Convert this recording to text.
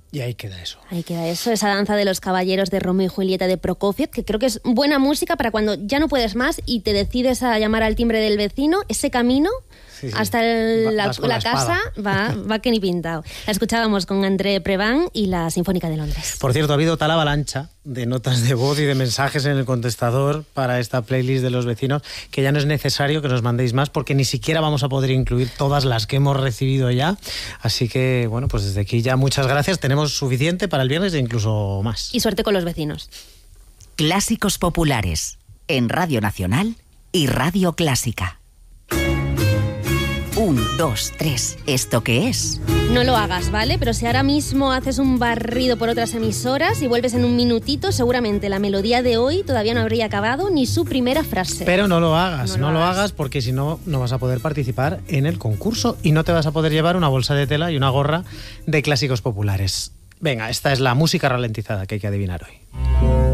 Y ahí queda eso. Ahí queda eso, esa danza de los caballeros de Romeo y Julieta de Prokofiev, que creo que es buena música para cuando ya no puedes más y te decides a llamar al timbre del vecino, ese camino... Sí. Hasta la casa va que ni pintado. La escuchábamos con André Previn y la Sinfónica de Londres. Por cierto, ha habido tal avalancha de notas de voz y de mensajes en el contestador para esta playlist de los vecinos que ya no es necesario que nos mandéis más porque ni siquiera vamos a poder incluir todas las que hemos recibido ya. Así que, bueno, pues desde aquí ya muchas gracias. Tenemos suficiente para el viernes e incluso más. Y suerte con los vecinos. Clásicos populares en Radio Nacional y Radio Clásica. 1, 2, 3. ¿Esto qué es? No lo hagas, ¿vale? Pero si ahora mismo haces un barrido por otras emisoras y vuelves en un minutito, seguramente la melodía de hoy todavía no habría acabado ni su primera frase. Pero no lo hagas, no lo hagas porque si no, no vas a poder participar en el concurso y no te vas a poder llevar una bolsa de tela y una gorra de clásicos populares. Venga, esta es la música ralentizada que hay que adivinar hoy.